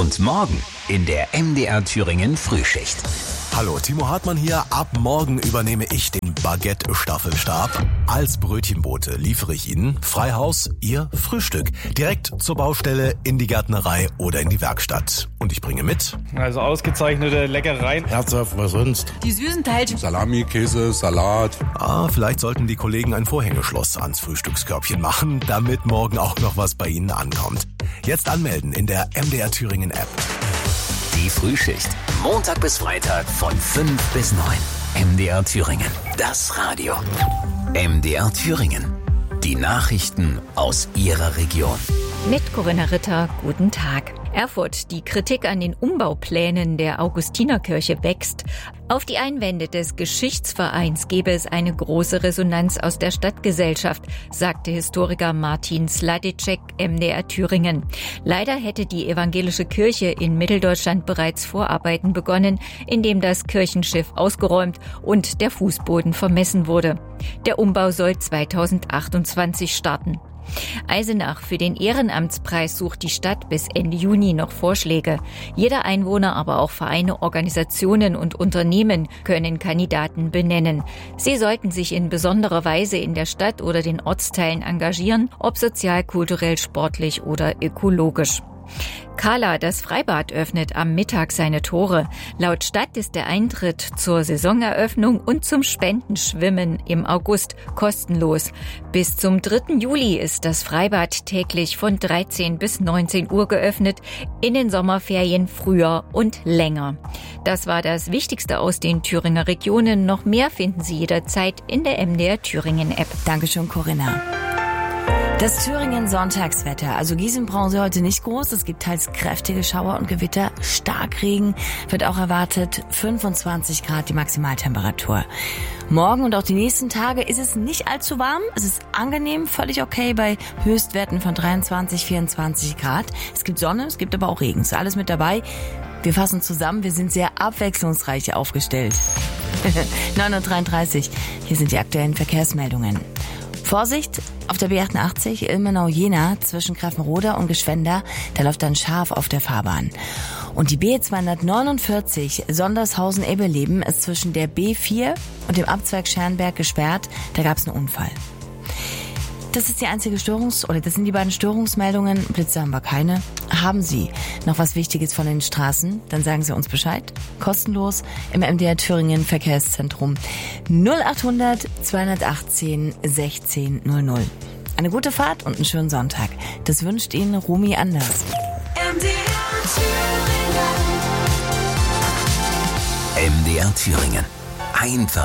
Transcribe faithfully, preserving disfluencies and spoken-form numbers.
Und morgen in der M D R Thüringen Frühschicht. Hallo, Timo Hartmann hier. Ab morgen übernehme ich den Baguette-Staffelstab. Als Brötchenbote liefere ich Ihnen Freihaus, Ihr Frühstück. Direkt zur Baustelle, in die Gärtnerei oder in die Werkstatt. Und ich bringe mit... Also ausgezeichnete Leckereien. Herzhaft, was sonst? Die süßen Teilchen. Salami, Käse, Salat. Ah, vielleicht sollten die Kollegen ein Vorhängeschloss ans Frühstückskörbchen machen, damit morgen auch noch was bei Ihnen ankommt. Jetzt anmelden in der M D R Thüringen App. Die Frühschicht. Montag bis Freitag von fünf bis neun. M D R Thüringen. Das Radio. M D R Thüringen. Die Nachrichten aus Ihrer Region. Mit Corinna Ritter, guten Tag. Erfurt, die Kritik an den Umbauplänen der Augustinerkirche wächst. Auf die Einwände des Geschichtsvereins gebe es eine große Resonanz aus der Stadtgesellschaft, sagte Historiker Martin Sladicek M D R Thüringen. Leider hätte die evangelische Kirche in Mitteldeutschland bereits Vorarbeiten begonnen, indem das Kirchenschiff ausgeräumt und der Fußboden vermessen wurde. Der Umbau soll zweitausendachtundzwanzig starten. Eisenach: Für den Ehrenamtspreis sucht die Stadt bis Ende Juni noch Vorschläge. Jeder Einwohner, aber auch Vereine, Organisationen und Unternehmen können Kandidaten benennen. Sie sollten sich in besonderer Weise in der Stadt oder den Ortsteilen engagieren, ob sozial, kulturell, sportlich oder ökologisch. Kala, das Freibad, öffnet am Mittag seine Tore. Laut Stadt ist der Eintritt zur Saisoneröffnung und zum Spendenschwimmen im August kostenlos. Bis zum dritten Juli ist das Freibad täglich von dreizehn bis neunzehn Uhr geöffnet, in den Sommerferien früher und länger. Das war das Wichtigste aus den Thüringer Regionen. Noch mehr finden Sie jederzeit in der M D R Thüringen App. Dankeschön, Corinna. Das Thüringen-Sonntagswetter. Also Gießen-Bronze heute nicht groß. Es gibt teils kräftige Schauer und Gewitter. Starkregen wird auch erwartet. fünfundzwanzig Grad die Maximaltemperatur. Morgen und auch die nächsten Tage ist es nicht allzu warm. Es ist angenehm, völlig okay bei Höchstwerten von dreiundzwanzig, vierundzwanzig Grad. Es gibt Sonne, es gibt aber auch Regen. Ist alles mit dabei. Wir fassen zusammen. Wir sind sehr abwechslungsreich aufgestellt. neun Uhr dreiunddreißig. Hier sind die aktuellen Verkehrsmeldungen. Vorsicht auf der B achtundachtzig Ilmenau-Jena zwischen Grafenroda und Geschwender, da läuft dann scharf auf der Fahrbahn. Und die B zweihundertneunundvierzig Sondershausen-Eberleben ist zwischen der B vier und dem Abzweig Schernberg gesperrt, da gab es einen Unfall. Das ist die einzige Störungs- oder das sind die beiden Störungsmeldungen. Blitze haben wir keine. Haben Sie noch was Wichtiges von den Straßen? Dann sagen Sie uns Bescheid. Kostenlos im M D R Thüringen Verkehrszentrum null achthundert zweihundertachtzehn sechzehn null null. Eine gute Fahrt und einen schönen Sonntag. Das wünscht Ihnen Rumi Anders. M D R Thüringen. M D R Thüringen. Einfach